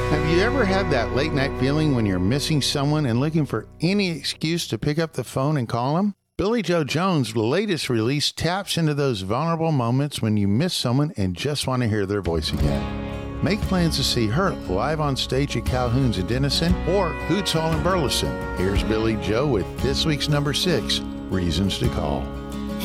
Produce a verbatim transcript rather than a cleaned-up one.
Have you ever had that late night feeling when you're missing someone and looking for any excuse to pick up the phone and call them? Billy Joe Jones' latest release taps into those vulnerable moments when you miss someone and just want to hear their voice again. Make plans to see her live on stage at Calhoun's in Denison or Hoots Hall in Burleson. Here's Billy Joe with this week's number six, Reasons to Call.